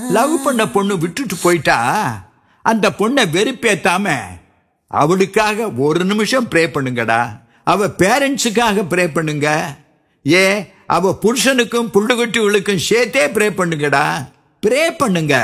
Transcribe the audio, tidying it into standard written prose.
Love பண்ண பொண்ணு விட்டுட்டு போயிட்டா அந்த பொண்ணை வெறுப்பேத்தாம அவளுக்காக ஒரு நிமிஷம் ப்ரே பண்ணுங்கடா. அவ பேரண்ட்ஸுக்காக ப்ரே பண்ணுங்க. அவ புருஷனுக்கும் புள்ளுகுட்டிகளுக்கும் சேர்த்தே ப்ரே பண்ணுங்கடா. ப்ரே பண்ணுங்க.